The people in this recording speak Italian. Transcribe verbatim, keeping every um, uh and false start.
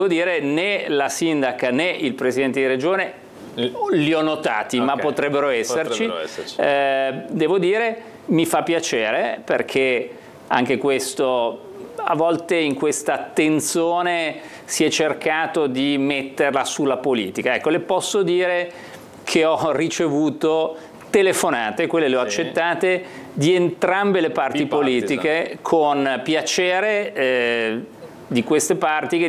Devo dire, né la sindaca né il presidente di regione li ho notati, okay, ma potrebbero esserci. Potrebbero esserci. Eh, devo dire, mi fa piacere, perché anche questo, a volte in questa tensione si è cercato di metterla sulla politica. Ecco, le posso dire che ho ricevuto telefonate, quelle le ho sì. accettate, di entrambe le parti politiche, con piacere eh, di queste parti che